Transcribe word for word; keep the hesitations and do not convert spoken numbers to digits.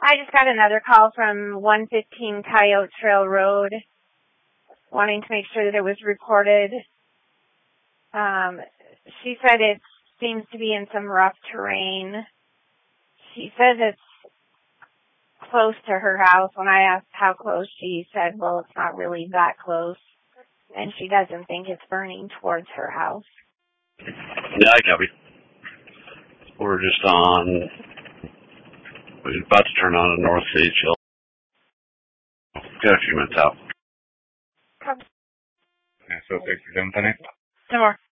I just got another call from one fifteen Coyote Trail Road, wanting to make sure that it was recorded. Um, she said it seems to be in some rough terrain. She says it's close to her house. When I asked how close, she said, well, it's not really that close. And she doesn't think it's burning towards her house. Yeah, I copy. We're just on, we're about to turn on a North Sage Hill. Got a few minutes out. Come. Yeah, so thanks for jumping in. Some more.